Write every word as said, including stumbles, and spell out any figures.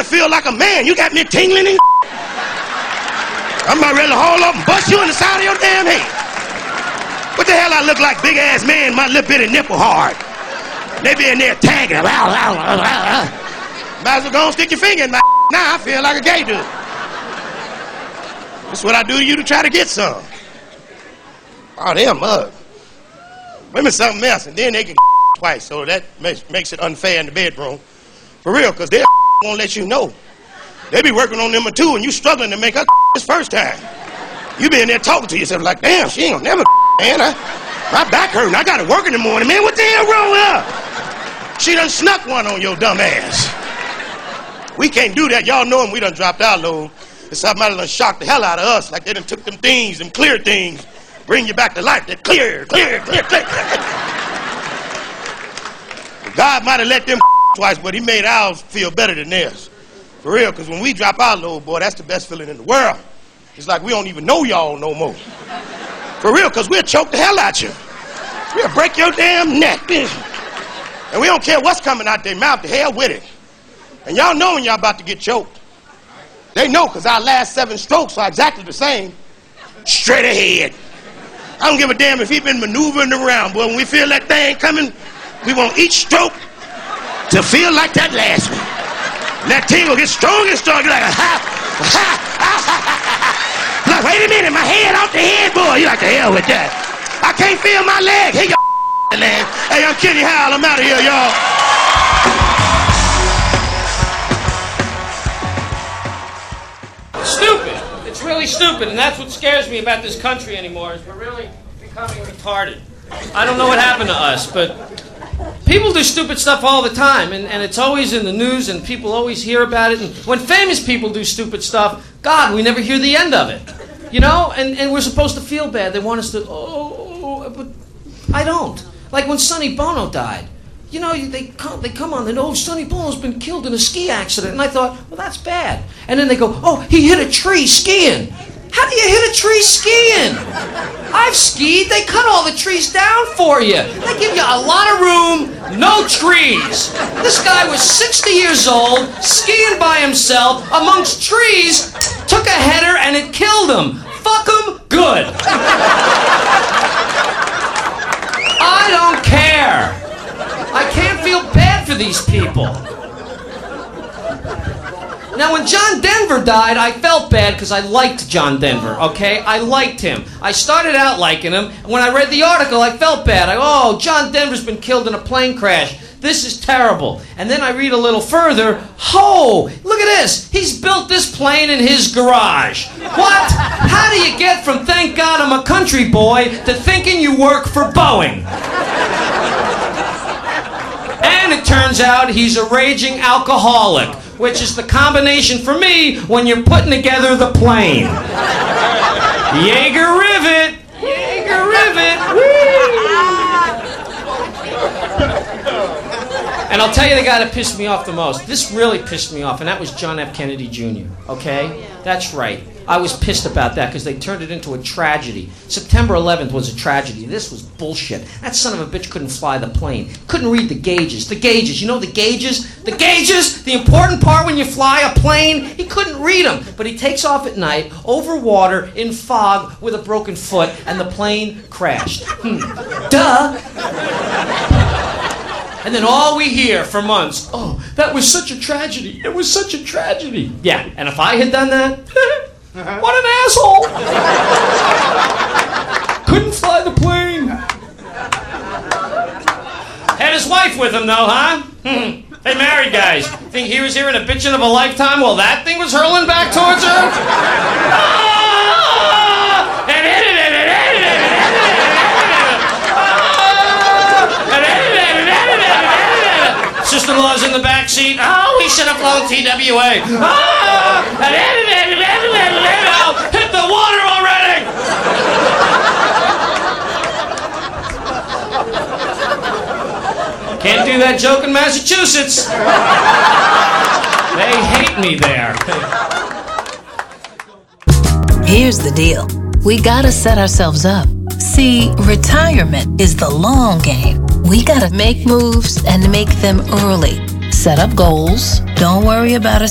feel like a man. You got me tingling and I'm about ready to haul up and bust you in the side of your damn head. What the hell I look like, big ass man, my little bitty nipple hard. They be in there tagging. Might as well go and stick your finger in my now I feel like a gay dude. That's what I do to you to try to get some. Oh, they're a mug. Women something else, and then they can twice, so that makes, makes it unfair in the bedroom. For real, because they won't let you know. They be working on number two, and you struggling to make her this first time. You be in there talking to yourself like, damn, she ain't gonna never man. I, my back hurting. I gotta work in the morning, man. What the hell wrong with her? She done snuck one on your dumb ass. We can't do that. Y'all know him. We done dropped our load. And somebody done shocked the hell out of us, like they done took them things, them clear things, bring you back to life. They're clear, clear, clear, clear. God might have let them twice, but he made ours feel better than theirs. For real, because when we drop our load, boy, that's the best feeling in the world. It's like we don't even know y'all no more. For real, because we'll choke the hell out you. We'll break your damn neck. And we don't care what's coming out their mouth, the hell with it. And y'all know when y'all about to get choked. They know, because our last seven strokes are exactly the same. Straight ahead. I don't give a damn if he been maneuvering around, boy. When we feel that thing coming, we want each stroke to feel like that last one. And that tingle gets stronger and stronger, like a ha, ha, ha, ha, ha. Like, wait a minute, my head off the headboard. You like the hell with that. I can't feel my leg. Hey, your leg. Hey, I'm Kenny Howell. I'm out of here, y'all. Stupid. It's really stupid, and that's what scares me about this country anymore, is we're really becoming retarded. I don't know what happened to us, but people do stupid stuff all the time, and, and it's always in the news, and people always hear about it. And when famous people do stupid stuff, God, we never hear the end of it. You know? And, and we're supposed to feel bad. They want us to, oh, but I don't. Like when Sonny Bono died. You know, they come, they come on and, oh, Sonny Bono's been killed in a ski accident. And I thought, well, that's bad. And then they go, oh, he hit a tree skiing. How do you hit a tree skiing? I've skied. They cut all the trees down for you. They give you a lot of room, no trees. This guy was sixty years old, skiing by himself amongst trees, took a header, and it killed him. Fuck him good. I don't care. I can't feel bad for these people. Now, when John Denver died, I felt bad because I liked John Denver, okay? I liked him. I started out liking him. When I read the article, I felt bad. I, oh, John Denver's been killed in a plane crash. This is terrible. And then I read a little further. Oh, look at this. He's built this plane in his garage. What? How do you get from thank God I'm a country boy to thinking you work for Boeing? And it turns out he's a raging alcoholic, which is the combination for me when you're putting together the plane. Jaeger rivet! Jaeger rivet! Whee! And I'll tell you the guy that pissed me off the most. This really pissed me off, and that was John F. Kennedy Junior, okay? That's right. I was pissed about that because they turned it into a tragedy. September eleventh was a tragedy. This was bullshit. That son of a bitch couldn't fly the plane. Couldn't read the gauges. The gauges. You know the gauges? The gauges! The important part when you fly a plane. He couldn't read them. But he takes off at night, over water, in fog, with a broken foot, and the plane crashed. Hmm. Duh! And then all we hear for months, oh, that was such a tragedy. It was such a tragedy. Yeah, and if I had done that, what an asshole. Couldn't fly the plane. Had his wife with him, though, huh? Hey, married guys, think he was hearing a bitchin' of a lifetime while that thing was hurling back towards her? Sister-in-law's in the back seat. Oh, he should have flown T W A. Oh, hit the water already! Can't do that joke in Massachusetts. They hate me there. Here's the deal. We gotta set ourselves up. See, retirement is the long game. We gotta make moves and make them early. Set up goals. Don't worry about a